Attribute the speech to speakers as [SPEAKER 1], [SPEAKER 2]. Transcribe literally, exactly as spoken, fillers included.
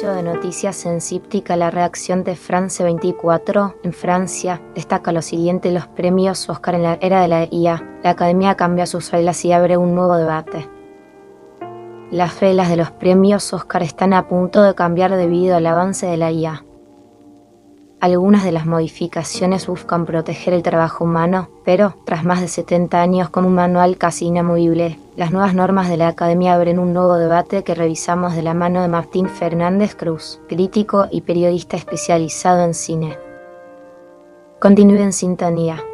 [SPEAKER 1] servicio de noticias en Cíptica, la redacción de France veinticuatro, en Francia, destaca lo siguiente: los premios Oscar en la era de la I A. La Academia cambia sus reglas y abre un nuevo debate. Las reglas de los premios Oscar están a punto de cambiar debido al avance de la I A. Algunas de las modificaciones buscan proteger el trabajo humano, pero, tras más de setenta años con un manual casi inamovible, las nuevas normas de la Academia abren un nuevo debate que revisamos de la mano de Martín Fernández Cruz, crítico y periodista especializado en cine. Continúe en sintonía.